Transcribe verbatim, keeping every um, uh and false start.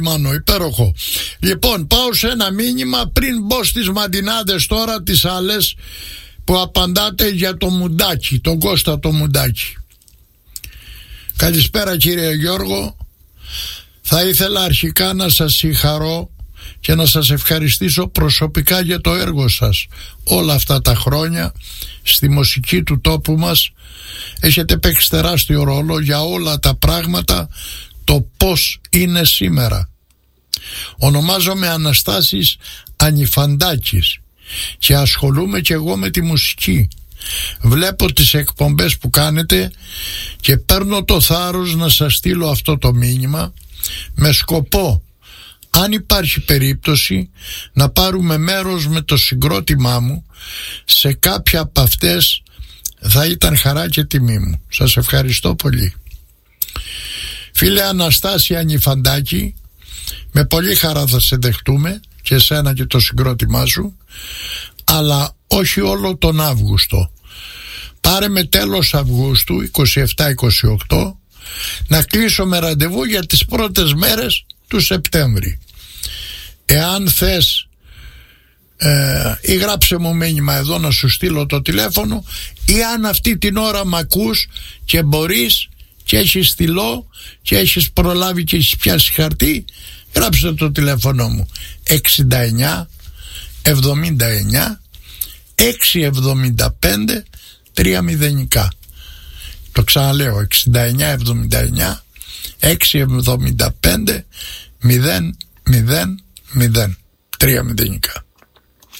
Μάνο, υπέροχο. Λοιπόν, πάω σε ένα μήνυμα πριν μπω στις μαντινάδες τώρα τις άλλες που απαντάτε για το Μουντάκι, τον Κώστα το Μουντάκι. Καλησπέρα κύριε Γιώργο. Θα ήθελα αρχικά να σας συγχαρώ και να σας ευχαριστήσω προσωπικά για το έργο σας όλα αυτά τα χρόνια στη μουσική του τόπου μας. Έχετε παίξει τεράστιο ρόλο για όλα τα πράγματα, το πώς είναι σήμερα. Ονομάζομαι Αναστάσης Ανιφαντάκης και ασχολούμαι και εγώ με τη μουσική. Βλέπω τις εκπομπές που κάνετε και παίρνω το θάρρος να σας στείλω αυτό το μήνυμα με σκοπό, αν υπάρχει περίπτωση, να πάρουμε μέρος με το συγκρότημά μου σε κάποια από αυτές. Θα ήταν χαρά και τιμή μου. Σας ευχαριστώ πολύ. Φίλε Αναστάση Ανιφαντάκη, με πολύ χαρά θα σε δεχτούμε και εσένα και το συγκρότημά σου, αλλά όχι όλο τον Αύγουστο. Πάρε με τέλος Αυγούστου, είκοσι επτά είκοσι οκτώ, να κλείσουμε ραντεβού για τις πρώτες μέρες του Σεπτέμβρη. Εάν θες ε, ή γράψε μου μήνυμα εδώ να σου στείλω το τηλέφωνο, ή αν αυτή την ώρα μ' ακούς και μπορείς και έχεις στυλό και έχεις προλάβει και έχεις πιάσει χαρτί, γράψε το τηλέφωνο μου εξήντα εννιά εβδομήντα εννιά εξακόσια εβδομήντα πέντε τρία μηδέν. Το ξαναλέω, εξήντα εννιά εβδομήντα εννιά εξακόσια εβδομήντα πέντε μηδέν μηδέν μηδέν τρία μηδέν.